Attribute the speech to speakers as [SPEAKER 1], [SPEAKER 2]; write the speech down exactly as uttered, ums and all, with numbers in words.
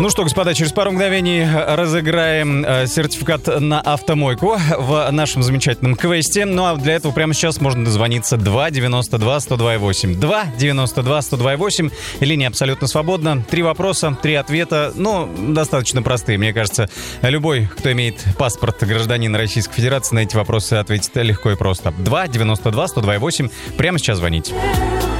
[SPEAKER 1] Ну что, господа, через пару мгновений разыграем э, сертификат на автомойку в нашем замечательном квесте. Ну а для этого прямо сейчас можно дозвониться два девяносто два сто два восемь. два девяносто два сто два восемь. Линия абсолютно свободна. Три вопроса, три ответа. Ну, достаточно простые. Мне кажется, любой, кто имеет паспорт гражданина Российской Федерации, на эти вопросы ответит легко и просто. два девяносто два сто два восемь. Прямо сейчас звоните.